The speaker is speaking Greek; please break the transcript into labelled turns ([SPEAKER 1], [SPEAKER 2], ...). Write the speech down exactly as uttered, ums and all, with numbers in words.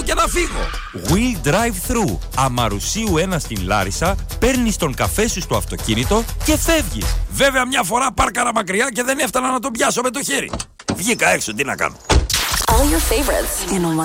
[SPEAKER 1] και να φύγω. Will Drive Thru. Αμαρουσίου ένα στην Λάρισα, παίρνεις τον καφέ σου στο αυτοκίνητο και φεύγεις. Βέβαια μια φορά πάρκαρα μακριά και δεν έφτανα να τον πιάσω με το χέρι. Βγήκα έξω, τι να κάνω.
[SPEAKER 2] All your favorites in one